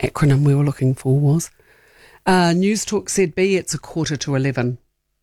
acronym we were looking for was. News Talk ZB, it's 11:15.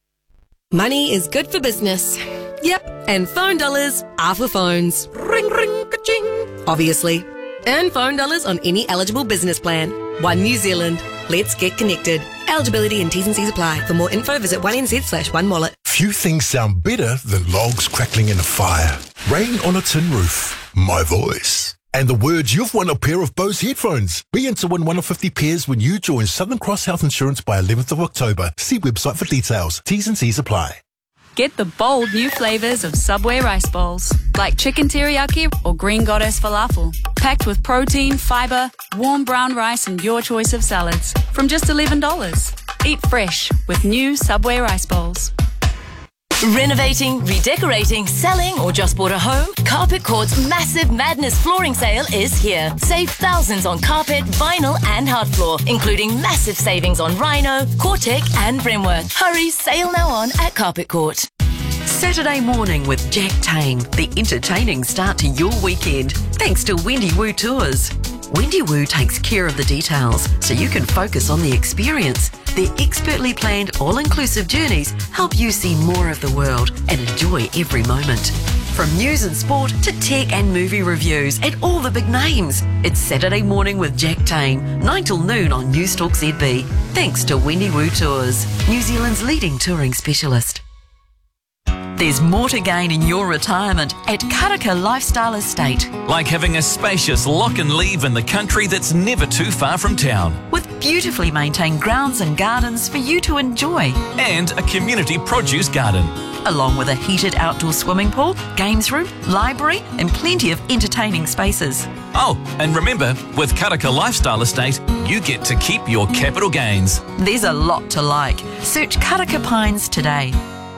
Money is good for business. Yep, and phone dollars are for phones. Ring, ring, ka-ching. Obviously. Earn phone dollars on any eligible business plan. One New Zealand. Let's get connected. Eligibility and T's and C's apply. For more info, visit 1nz/1wallet. Few things sound better than logs crackling in a fire, rain on a tin roof, my voice, and the words you've won a pair of Bose headphones. Be in to win one of 50 pairs when you join Southern Cross Health Insurance by 11th of October. See website for details. T's and C's apply. Get the bold new flavours of Subway rice bowls, like chicken teriyaki or green goddess falafel. Packed with protein, fibre, warm brown rice and your choice of salads. From just $11. Eat fresh with new Subway rice bowls. Renovating, redecorating, selling, or just bought a home? Carpet Court's massive Madness flooring sale is here. Save thousands on carpet, vinyl and hard floor, including massive savings on Rhino, Cortec and Bremworth. Hurry, sale now on at Carpet Court. Saturday morning with Jack Tame, the entertaining start to your weekend, thanks to Wendy Woo Tours. Wendy Woo takes care of the details so you can focus on the experience. Their expertly planned all-inclusive journeys help you see more of the world and enjoy every moment. From news and sport to tech and movie reviews and all the big names. It's Saturday morning with Jack Tame, 9 till noon on News Talk ZB. Thanks to Wendy Woo Tours, New Zealand's leading touring specialist. There's more to gain in your retirement at Karaka Lifestyle Estate. Like having a spacious lock and leave in the country that's never too far from town. With beautifully maintained grounds and gardens for you to enjoy. And a community produce garden. Along with a heated outdoor swimming pool, games room, library and plenty of entertaining spaces. Oh, and remember, with Karaka Lifestyle Estate, you get to keep your capital gains. There's a lot to like. Search Karaka Pines today.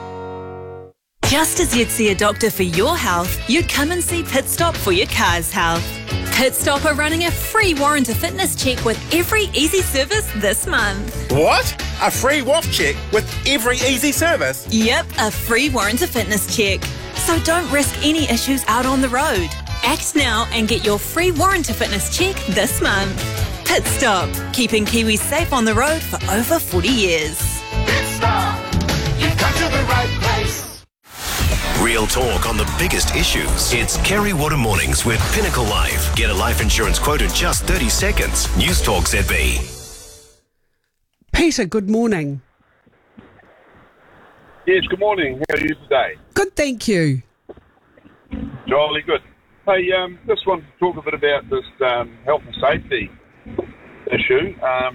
Just as you'd see a doctor for your health, you'd come and see Pit Stop for your car's health. Pit Stop are running a free warranty fitness check with every easy service this month. What? A free WAF check with every easy service? Yep, a free warranty fitness check. So don't risk any issues out on the road. Act now and get your free warranty fitness check this month. Pit Stop, keeping Kiwis safe on the road for over 40 years. Pit Stop, you've come to the right place. Real talk on the biggest issues. It's Kerry Water Mornings with Pinnacle Life. Get a life insurance quote in just 30 seconds. News Talk ZB. Peter, good morning. Yes, good morning. How are you today? Good, thank you. Jolly good. Hey, just wanted to talk a bit about this health and safety issue.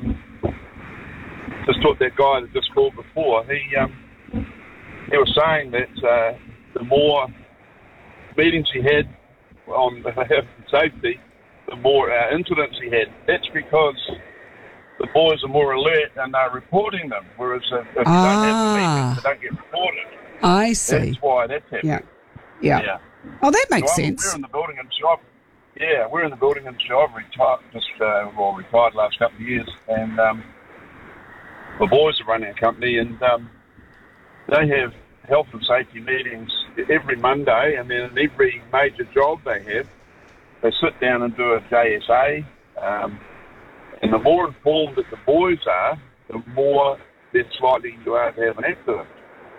Just thought that guy that just called before, he was saying that the more meetings he had on health and safety, the more incidents he had. That's because the boys are more alert and they're reporting them, whereas if you don't have meetings, they don't get reported. I see. That's why that's happening. Yeah. Oh, that makes sense. We're in the building industry. We're in the building industry. I've retired the last couple of years, and the boys are running a company, and they have health and safety meetings every Monday, and then in every major job they have, they sit down and do a JSA, and the more informed that the boys are, the more less likely you are to have an accident.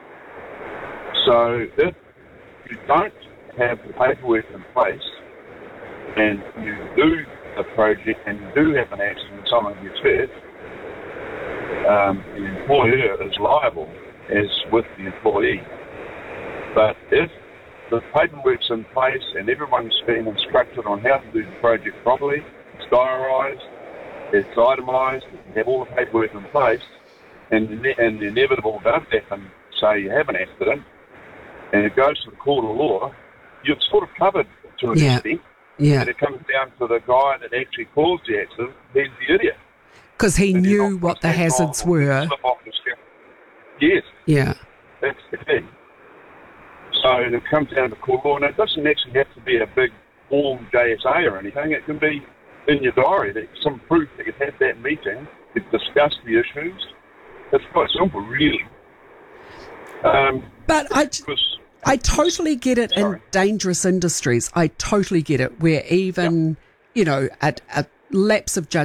So if you don't have the paperwork in place, and you do a project and you do have an accident and someone gets hurt, the employer is liable, as with the employee. But if the paperwork's in place and everyone's been instructed on how to do the project properly, it's diarised, it's itemised, you have all the paperwork in place, and the inevitable does happen, say you have an accident, and it goes to the court of law, you're sort of covered to an extent. Yeah. And it comes down to the guy that actually caused the accident, he's the idiot. Because he knew what the hazards were. Yes. Yeah. That's the thing. So it comes down to court law, and it doesn't actually have to be a big form JSA or anything. It can be in your diary, that some proof that you've had that meeting, you've discussed the issues. It's quite simple, really. But I totally get it in dangerous industries. I totally get it, where even, a lapse of judgment